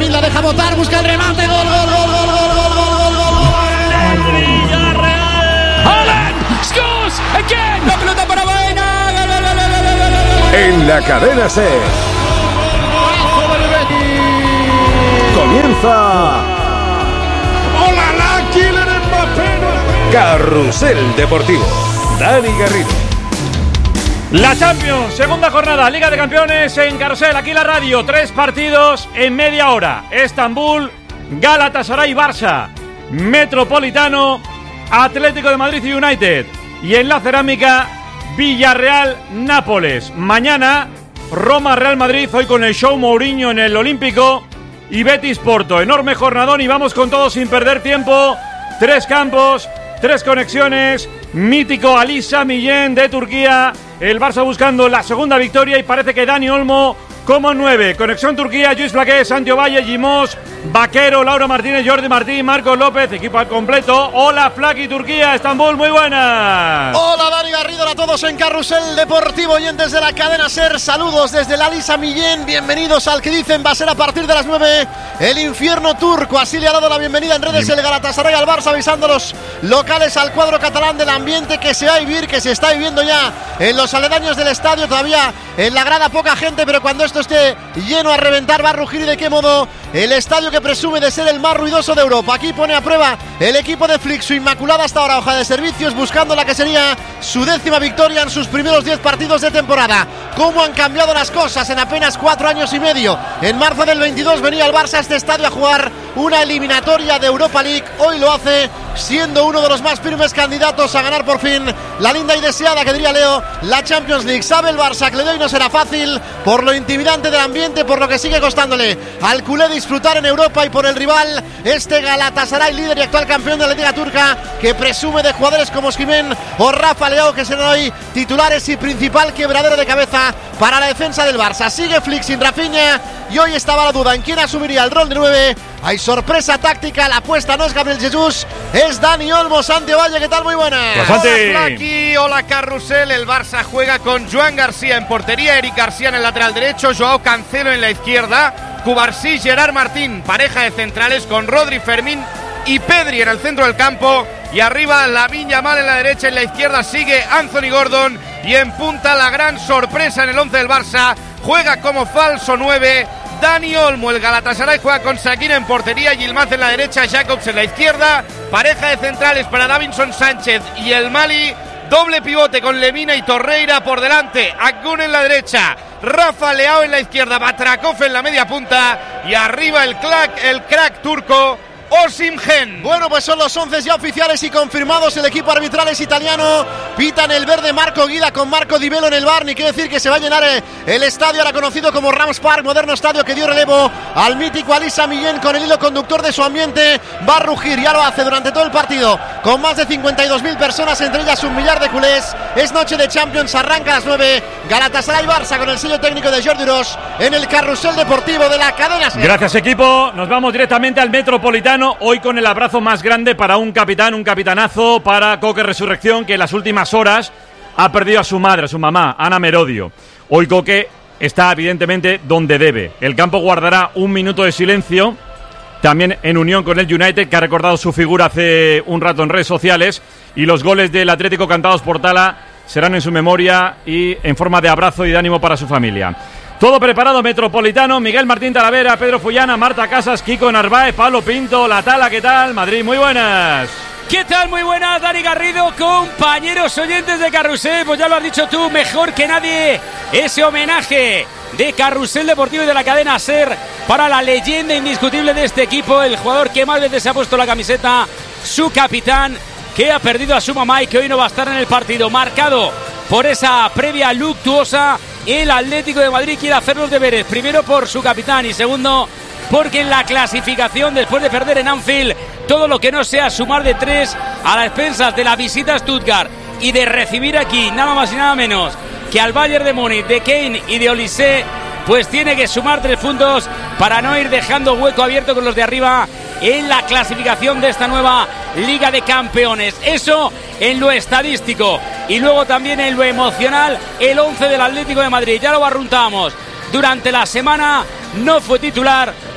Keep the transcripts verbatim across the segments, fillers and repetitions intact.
Fermín la deja botar, busca el remate, gol, gol, gol, gol, gol, gol, gol, gol, gol, gol. Villarreal. Haaland scores again. La pelota para Baena. En la cadena SER. Comienza. ¡Hola, la Kylian Mbappé! Carrusel Deportivo. Dani Garrido. La Champions, segunda jornada, Liga de Campeones en Carrusel, aquí la radio, tres partidos en media hora. Estambul, Galatasaray, Barça, Metropolitano, Atlético de Madrid y United. Y en la cerámica, Villarreal, Nápoles. Mañana, Roma, Real Madrid, hoy con el show Mourinho en el Olímpico y Betis Porto. Enorme jornadón y vamos con todo sin perder tiempo. Tres campos, tres conexiones. Mítico Ali Sami Yen de Turquía. El Barça buscando la segunda victoria y parece que Dani Olmo como nueve. Conexión Turquía, Lluís Flaqué, Santi Ovalle, Gimos, Vaquero, Laura Martínez, Jordi Martín, Marcos López, equipo al completo. Hola Flaqui Turquía, Estambul, muy buenas. Hola Dani Garrido, a todos en Carrusel Deportivo, oyentes de la cadena SER. Saludos desde la Ali Sami Yen, bienvenidos al que dicen va a ser a partir de las nueve el infierno turco. Así le ha dado la bienvenida en redes el Galatasaray al Barça, avisando a los locales al cuadro catalán del ambiente que se va a vivir, que se está viviendo ya en los aledaños del estadio. Todavía en la grada poca gente, pero cuando esto esté lleno a reventar va a rugir. Y de qué modo el estadio que presume de ser el más ruidoso de Europa. Aquí pone a prueba el equipo de Flick su inmaculada hasta ahora hoja de servicios, buscando la que sería su décima victoria en sus primeros diez partidos de temporada. Cómo han cambiado las cosas en apenas cuatro años y medio. En marzo del veintidós venía el Barça a este estadio a jugar una eliminatoria de Europa League. Hoy lo hace siendo uno de los más firmes candidatos a ganar por fin la linda y deseada, que diría Leo, la Champions League. Sabe el Barça que le doy no será fácil, por lo intimidante del ambiente, por lo que sigue costándole al culé disfrutar en Europa, y por el rival, este Galatasaray, líder y actual campeón de la Liga Turca, que presume de jugadores como Osimhen o Rafa Leao, que serán hoy titulares y principal quebradero de cabeza para la defensa del Barça. Sigue Flick sin Rafinha y hoy estaba la duda en quién asumiría el rol de nueve. Hay sorpresa táctica, la apuesta no es Gabriel Jesús, es Dani Olmo. Santi Ovalle, ¿qué tal? Muy buenas. Hola, Santi. Hola, Flaqui, hola, Carrusel. El Barça juega con Joan García en portería, Eric García en el lateral derecho, Joao Cancelo en la izquierda, Cubarsí, Gerard Martín, pareja de centrales con Rodri, Fermín y Pedri en el centro del campo, y arriba Lamine Yamal en la derecha, en la izquierda sigue Anthony Gordon, y en punta la gran sorpresa en el once del Barça, juega como falso nueve Dani Olmo. El Galatasaray juega con Sakir en portería, Yilmaz en la derecha, Jacobs en la izquierda, pareja de centrales para Davinson Sánchez y el Mali, doble pivote con Lemina y Torreira por delante, Akgun en la derecha, Rafa Leao en la izquierda, Batrakov en la media punta, y arriba el crack, el crack turco Osimhen. Bueno, pues son los once ya oficiales y confirmados. El equipo arbitral es italiano. Pitan el verde Marco Guida con Marco Di Bello en el bar. Ni quiere decir que se va a llenar el estadio, ahora conocido como Rams Park, moderno estadio que dio relevo al mítico Ali Sami Yen con el hilo conductor de su ambiente. Va a rugir, ya lo hace durante todo el partido, con más de cincuenta y dos mil personas, entre ellas un millar de culés. Es noche de Champions, arranca a las nueve. Galatasaray Barça con el sello técnico de Jordi Ros en el Carrusel Deportivo de la cadena SER. Gracias, equipo. Nos vamos directamente al Metropolitano. Hoy con el abrazo más grande para un capitán, un capitanazo, para Coque Resurrección, que en las últimas horas ha perdido a su madre, a su mamá, Ana Merodio. Hoy Coque está evidentemente donde debe. El campo guardará un minuto de silencio, también en unión con el United, que ha recordado su figura hace un rato en redes sociales, y los goles del Atlético cantados por Tala serán en su memoria y en forma de abrazo y de ánimo para su familia. Todo preparado, Metropolitano, Miguel Martín Talavera, Pedro Fullana, Marta Casas, Kiko Narváez, Pablo Pinto, La Tala, ¿qué tal? Madrid, muy buenas. ¿Qué tal? Muy buenas, Dani Garrido, compañeros oyentes de Carrusel. Pues ya lo has dicho tú, mejor que nadie, ese homenaje de Carrusel Deportivo y de la cadena SER para la leyenda indiscutible de este equipo, el jugador que más veces se ha puesto la camiseta, su capitán, que ha perdido a su mamá y que hoy no va a estar en el partido, marcado por esa previa luctuosa. El Atlético de Madrid quiere hacer los deberes, primero por su capitán y segundo porque en la clasificación, después de perder en Anfield, todo lo que no sea sumar de tres a las expensas de la visita a Stuttgart y de recibir aquí nada más y nada menos que al Bayern de Múnich, de Kane y de Olise, pues tiene que sumar tres puntos para no ir dejando hueco abierto con los de arriba en la clasificación de esta nueva Liga de Campeones. Eso en lo estadístico, y luego también en lo emocional, el once del Atlético de Madrid. Ya lo barruntábamos durante la semana, no fue titular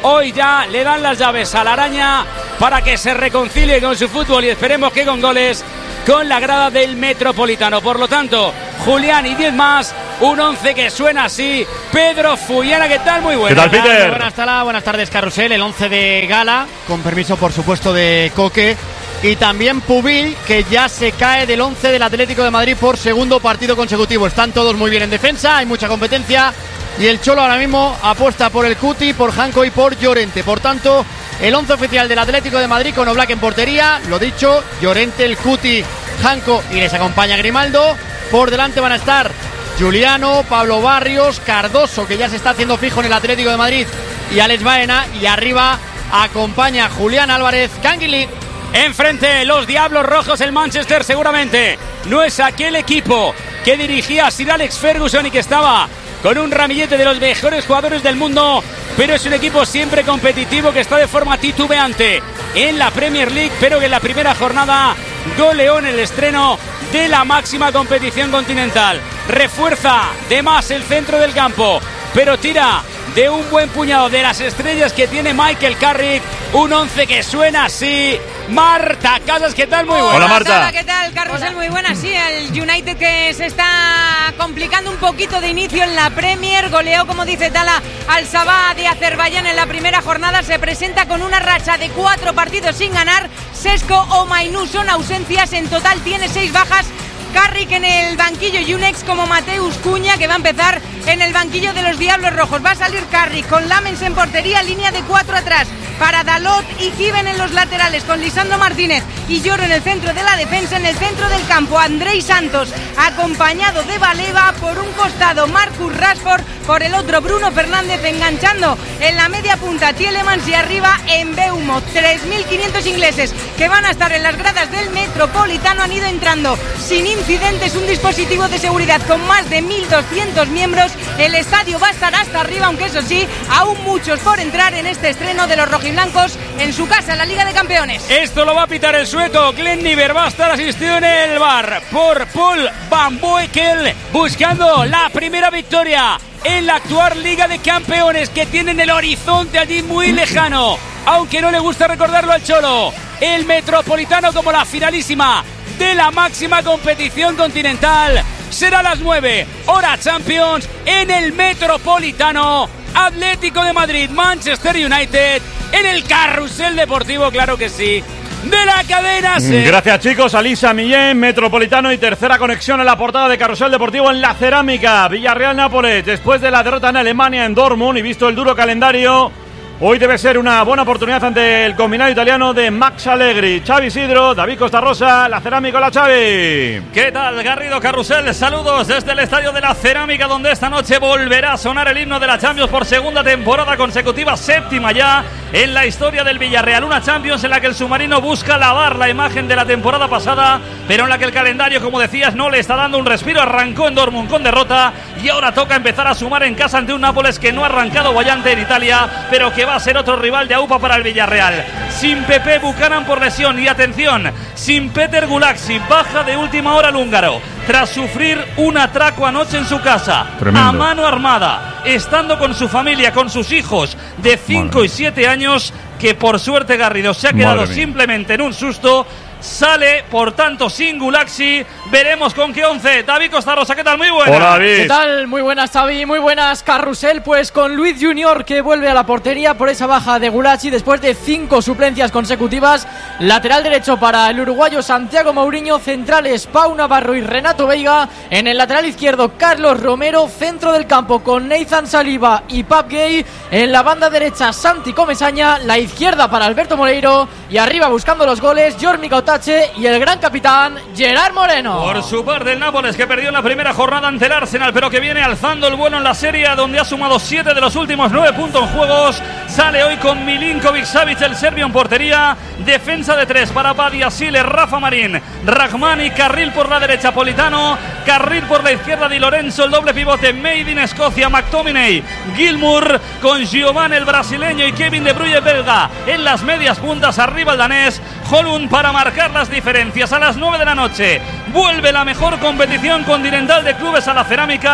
Hoy ya le dan las llaves a la araña para que se reconcilie con su fútbol y esperemos que con goles con la grada del Metropolitano. Por lo tanto, Julián y diez más, un once que suena así. Pedro Fullana, ¿qué tal? Muy buenas. ¿Qué tal, Peter? Buenas tardes, buenas tardes, Carrusel. El once de gala, con permiso, por supuesto, de Coque. Y también Pubil, que ya se cae del once del Atlético de Madrid por segundo partido consecutivo. Están todos muy bien en defensa, hay mucha competencia. Y el Cholo ahora mismo apuesta por el Cuti, por Janko y por Llorente. Por tanto, el once oficial del Atlético de Madrid con Oblak en portería. Lo dicho, Llorente, el Cuti, Janko y les acompaña Grimaldo. Por delante van a estar Juliano, Pablo Barrios, Cardoso, que ya se está haciendo fijo en el Atlético de Madrid, y Alex Baena. Y arriba acompaña Julián Álvarez, Canguilí. Enfrente, los Diablos Rojos, el Manchester seguramente no es aquel equipo que dirigía Sir Alex Ferguson y que estaba con un ramillete de los mejores jugadores del mundo, pero es un equipo siempre competitivo que está de forma titubeante en la Premier League, pero que en la primera jornada goleó en el estreno de la máxima competición continental. Refuerza de más el centro del campo, pero tira de un buen puñado de las estrellas que tiene Michael Carrick. Un once que suena así. Marta Casas, ¿qué tal? Muy buena. Hola, Marta. Hola, ¿qué tal? Carrusel, muy buena. Sí, el United que se está complicando un poquito de inicio en la Premier. Goleó, como dice Tala, al Sabah de Azerbaiyán en la primera jornada. Se presenta con una racha de cuatro partidos sin ganar. Sesco o Mainú son ausencias. En total tiene seis bajas. Carrick en el banquillo y un ex como Mateus Cuña, que va a empezar en el banquillo de los Diablos Rojos. Va a salir Carrick con Lamens en portería, línea de cuatro atrás para Dalot y Given en los laterales, con Lisandro Martínez y Lloro en el centro de la defensa. En el centro del campo, Andrei Santos acompañado de Baleva. Por un costado, Marcus Rashford, por el otro Bruno Fernández, enganchando en la media punta Tielemans, y arriba en Mbeumo. tres mil quinientos ingleses que van a estar en las gradas del Metropolitano han ido entrando sin incidentes, un dispositivo de seguridad con más de mil doscientos miembros. El estadio va a estar hasta arriba, aunque eso sí, aún muchos por entrar en este estreno de los rojiblancos en su casa, en la Liga de Campeones. Esto lo va a pitar el sueco Glenn Niver, va a estar asistido en el bar por Paul Van Boekel, buscando la primera victoria en la actual Liga de Campeones, que tienen el horizonte allí muy lejano, aunque no le gusta recordarlo al Cholo. El Metropolitano como la finalísima de la máxima competición continental. Será a las nueve, hora Champions, en el Metropolitano. Atlético de Madrid, Manchester United, en el Carrusel Deportivo, claro que sí, de la cadena SER. Gracias, chicos. Alisa Millén, Metropolitano, y tercera conexión en la portada de Carrusel Deportivo en la Cerámica. Villarreal-Nápoles, después de la derrota en Alemania, en Dortmund, y visto el duro calendario, hoy debe ser una buena oportunidad ante el combinado italiano de Max Allegri. Xavi Isidro, David Costa Rosa, la Cerámica. Hola, Xavi. ¿Qué tal, Garrido, Carrusel? Saludos desde el estadio de la Cerámica, donde esta noche volverá a sonar el himno de la Champions por segunda temporada consecutiva, séptima ya en la historia del Villarreal. Una Champions en la que el submarino busca lavar la imagen de la temporada pasada, pero en la que el calendario, como decías, no le está dando un respiro. Arrancó en Dortmund con derrota y ahora toca empezar a sumar en casa ante un Nápoles que no ha arrancado boyante en Italia, pero que va a ser otro rival de AUPA para el Villarreal. Sin Pepe Buchanan por lesión, y atención, sin Peter Gulaxi, baja de última hora el húngaro, tras sufrir un atraco anoche en su casa. Tremendo. A mano armada, estando con su familia, con sus hijos de cinco y siete años, que por suerte, Garrido, se ha quedado simplemente en un susto. Sale, por tanto, sin Gulaxi. Veremos con qué once. David Costa Rosa, ¿qué tal? Muy buenas. Hola, David. ¿Qué tal? Muy buenas, Xavi. Muy buenas, Carrusel. Pues con Luis Junior, que vuelve a la portería por esa baja de Gulaxi después de cinco suplencias consecutivas. Lateral derecho para el uruguayo Santiago Mourinho. Centrales Pau Navarro y Renato Veiga. En el lateral izquierdo, Carlos Romero. Centro del campo con Nathan Saliba y Pap Gay. En la banda derecha, Santi Comesaña. La izquierda para Alberto Moreiro. Y arriba, buscando los goles, Jormi Cautat y el gran capitán Gerard Moreno. Por su parte, el Nápoles, que perdió en la primera jornada ante el Arsenal, pero que viene alzando el vuelo en la serie, donde ha sumado siete de los últimos nueve puntos en juegos. Sale hoy con Milinkovic Savic, el serbio, en portería. Defensa de tres para Badia, Sile, Rafa Marín, Rahmani, Carril por la derecha, Politano, Carril por la izquierda, Di Lorenzo, el doble pivote Made in Escocia, McTominay, Gilmour, con Giovanni el brasileño y Kevin De Bruyne belga en las medias puntas. Arriba el danés, Holund, para marcar las diferencias. A las nueve de la noche vuelve la mejor competición continental de clubes a la Cerámica.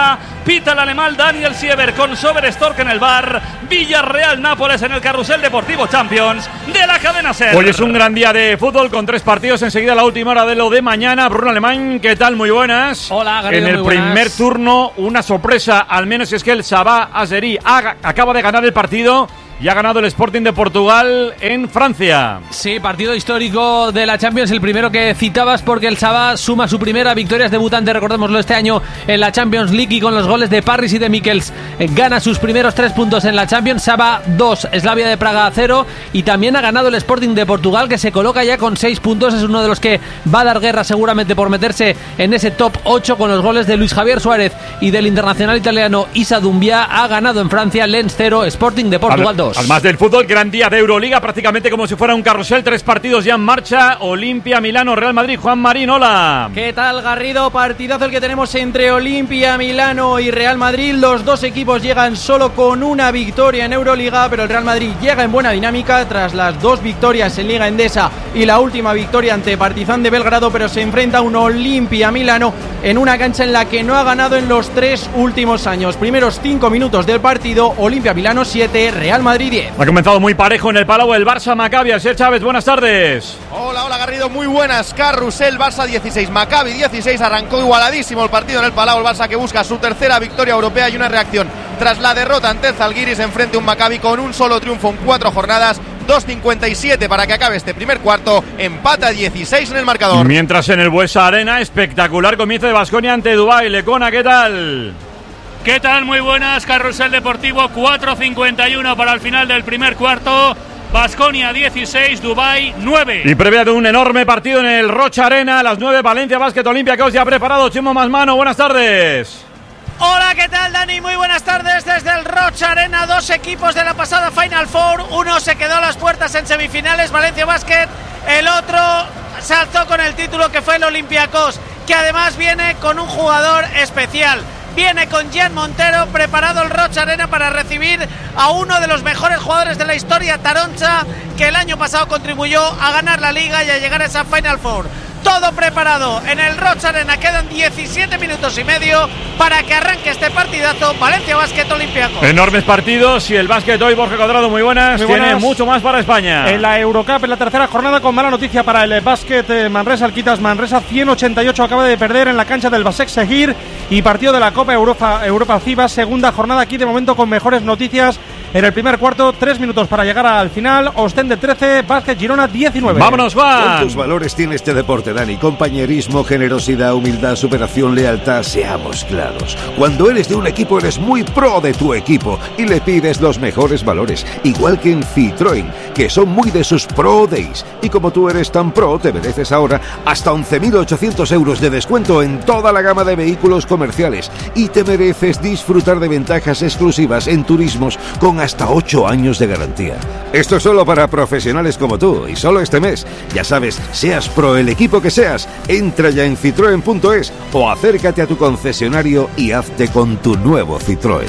Pita el alemán Daniel Sieber con Soberstork en el bar. Villarreal-Nápoles en el Carrusel Deportivo Champions de la cadena SER. Hoy es un gran día de fútbol con tres partidos. Enseguida la última hora de lo de mañana. Bruno Alemán, ¿qué tal? Muy buenas. Hola, Garrido, En el muy buenas. primer turno, una sorpresa, al menos es que el Sabah Azeri acaba de ganar el partido y ha ganado el Sporting de Portugal en Francia. Sí, partido histórico de la Champions, el primero que citabas porque el Sabah suma su primera victoria, es debutante, recordémoslo, este año en la Champions League y con los goles de Parris y de Mikkels eh, gana sus primeros tres puntos en la Champions. Sabah dos, Slavia de Praga cero, y también ha ganado el Sporting de Portugal, que se coloca ya con seis puntos, es uno de los que va a dar guerra seguramente por meterse en ese top ocho con los goles de Luis Javier Suárez y del internacional italiano Issa Doumbia. Ha ganado en Francia Lens cero, Sporting de Portugal dos. Además del fútbol, gran día de Euroliga, prácticamente como si fuera un carrusel, tres partidos ya en marcha. Olimpia, Milano, Real Madrid. Juan Marín, hola. ¿Qué tal, Garrido? Partidazo el que tenemos entre Olimpia, Milano y Real Madrid. Los dos equipos llegan solo con una victoria en Euroliga, pero el Real Madrid llega en buena dinámica tras las dos victorias en Liga Endesa y la última victoria ante Partizan de Belgrado, pero se enfrenta a un Olimpia-Milano en una cancha en la que no ha ganado en los tres últimos años. Primeros cinco minutos del partido, Olimpia-Milano siete, Real Madrid diez. Ha comenzado muy parejo en el Palau el Barça Maccabi. Asier Chávez, buenas tardes. Hola, hola Garrido, muy buenas. Carrusel, Barça dieciséis, Maccabi dieciséis. Arrancó igualadísimo el partido en el Palau. El Barça que busca su tercera victoria europea y una reacción tras la derrota ante el Zalgiris. Enfrente un Maccabi con un solo triunfo en cuatro jornadas. dos cincuenta y siete para que acabe este primer cuarto. Empata dieciséis en el marcador. Mientras en el Buesa Arena, espectacular comienzo de Baskonia ante Dubái. Lecona, ¿qué tal? ¿Qué tal? Muy buenas. Carrusel Deportivo, cuatro cincuenta y uno para el final del primer cuarto. Baskonia dieciséis, Dubái nueve. Y previa de un enorme partido en el Rocha Arena, a las nueve, Valencia Basket Olympiacos ya preparado. Chimo Masmano, buenas tardes. Hola, ¿qué tal, Dani? Muy buenas tardes desde el Rocha Arena. Dos equipos de la pasada Final Four. Uno se quedó a las puertas en semifinales, Valencia Basket. El otro se alzó con el título, que fue el Olympiacos, que además viene con un jugador especial. Viene con Gian Montero, preparado el Rocha Arena para recibir a uno de los mejores jugadores de la historia, Taroncha, que el año pasado contribuyó a ganar la Liga y a llegar a esa Final Four. Todo preparado en el Rocha Arena. Quedan diecisiete minutos y medio para que arranque este partidazo. Valencia Basket Olympiacos. Enormes partidos y el básquet hoy, Borja Cuadrado, muy buenas. Muy buenas. Tiene mucho más para España. En la Eurocup, en la tercera jornada, con mala noticia para el básquet eh, Manresa, Alquitas Manresa, ciento ochenta y ocho acaba de perder en la cancha del Basek Seguir. Y partido de la Copa Europa, Europa FIBA, segunda jornada aquí de momento con mejores noticias. En el primer cuarto, tres minutos para llegar al final. Ostende trece, Básquet Girona diecinueve. Vámonos, Juan. ¿Cuántos valores tiene este deporte, Dani? Compañerismo, generosidad, humildad, superación, lealtad. Seamos claros. Cuando eres de un equipo, eres muy pro de tu equipo y le pides los mejores valores. Igual que en Citroën, que son muy de sus Pro Days. Y como tú eres tan pro, te mereces ahora hasta once mil ochocientos euros de descuento en toda la gama de vehículos comerciales. Y te mereces disfrutar de ventajas exclusivas en turismos con hasta ocho años de garantía. Esto es solo para profesionales como tú y solo este mes. Ya sabes, seas pro el equipo que seas, entra ya en citroen punto es o acércate a tu concesionario y hazte con tu nuevo Citroën.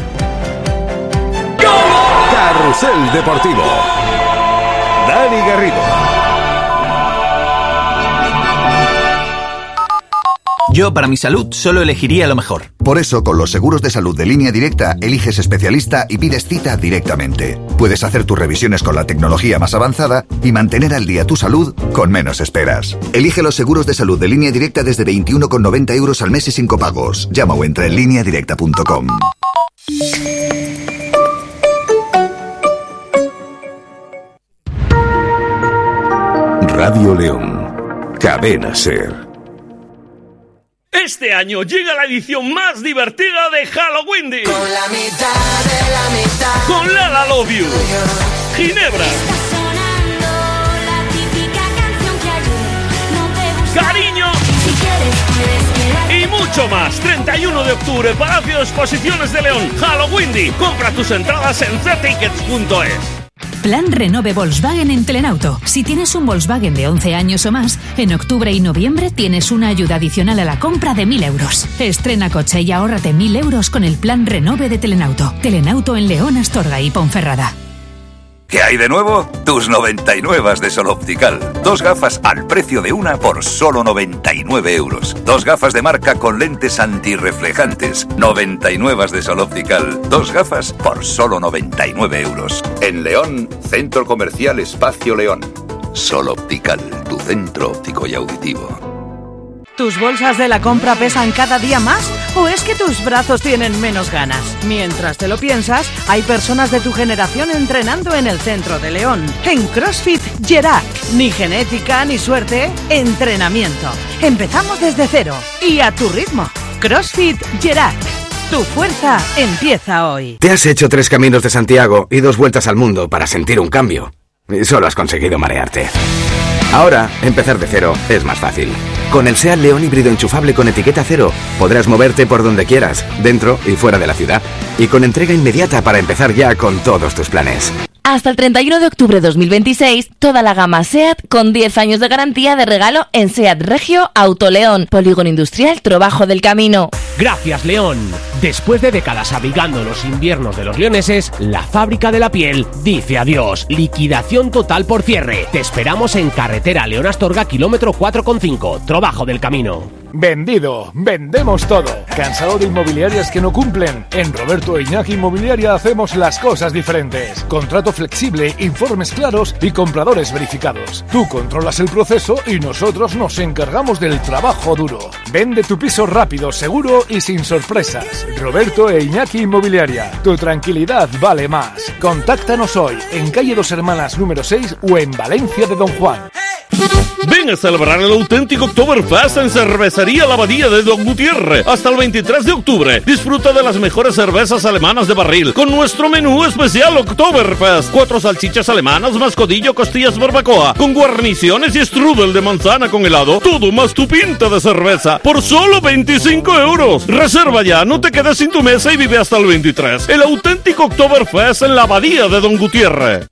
Carrusel Deportivo. Dani Garrido. Yo, para mi salud, solo elegiría lo mejor. Por eso, con los seguros de salud de Línea Directa, eliges especialista y pides cita directamente. Puedes hacer tus revisiones con la tecnología más avanzada y mantener al día tu salud con menos esperas. Elige los seguros de salud de Línea Directa desde veintiuno con noventa euros al mes y sin copagos. Llama o entra en línea directa punto com. Radio León. Cadena SER. Este año llega la edición más divertida de Halloween. Con la mitad de la mitad. Con Lala Love You, Ginebra, Cariño y mucho más. treinta y uno de octubre, Palacio de Exposiciones de León. Halloween. Compra tus entradas en c tickets punto es. Plan Renove Volkswagen en Telenauto. Si tienes un Volkswagen de once años o más, en octubre y noviembre tienes una ayuda adicional a la compra de mil euros. Estrena coche y ahórrate mil euros con el Plan Renove de Telenauto. Telenauto en León, Astorga y Ponferrada. ¿Qué hay de nuevo? Tus noventa y nueve de Sol Optical. Dos gafas al precio de una por solo noventa y nueve euros. Dos gafas de marca con lentes antirreflejantes. noventa y nueve de Sol Optical. Dos gafas por solo noventa y nueve euros. En León, Centro Comercial Espacio León. Sol Optical, tu centro óptico y auditivo. ¿Tus bolsas de la compra pesan cada día más? ¿O es que tus brazos tienen menos ganas? Mientras te lo piensas, hay personas de tu generación entrenando en el centro de León. En CrossFit Gerac. Ni genética ni suerte, entrenamiento. Empezamos desde cero y a tu ritmo. CrossFit Gerac. Tu fuerza empieza hoy. Te has hecho tres caminos de Santiago y dos vueltas al mundo para sentir un cambio. Y solo has conseguido marearte. Ahora, empezar de cero es más fácil. Con el SEAT León híbrido enchufable con etiqueta cero, podrás moverte por donde quieras, dentro y fuera de la ciudad. Y con entrega inmediata para empezar ya con todos tus planes. Hasta el treinta y uno de octubre de dos mil veintiséis, toda la gama SEAT con diez años de garantía de regalo en SEAT Regio Autoleón, Polígono Industrial Trobajo del Camino. Gracias, León. Después de décadas abrigando los inviernos de los leoneses, la fábrica de la piel dice adiós. Liquidación total por cierre. Te esperamos en carretera León Astorga, kilómetro cuatro coma cinco, Trobajo del Camino. Vendido, vendemos todo. ¿Cansado de inmobiliarias que no cumplen? En Roberto e Iñaki Inmobiliaria hacemos las cosas diferentes. Contrato flexible, informes claros y compradores verificados. Tú controlas el proceso y nosotros nos encargamos del trabajo duro. Vende tu piso rápido, seguro y sin sorpresas. Roberto e Iñaki Inmobiliaria. Tu tranquilidad vale más. Contáctanos hoy en calle Dos Hermanas número seis o en Valencia de Don Juan. Ven a celebrar el auténtico Oktoberfest en Cervecería La Abadía de Don Gutiérrez hasta el veintitrés de octubre. Disfruta de las mejores cervezas alemanas de barril con nuestro menú especial Oktoberfest. Cuatro salchichas alemanas, más codillo, costillas barbacoa, con guarniciones y strudel de manzana con helado. Todo más tu pinta de cerveza por solo veinticinco euros. Reserva ya, no te quedes sin tu mesa y vive hasta el veintitrés. El auténtico Oktoberfest en La Abadía de Don Gutiérrez.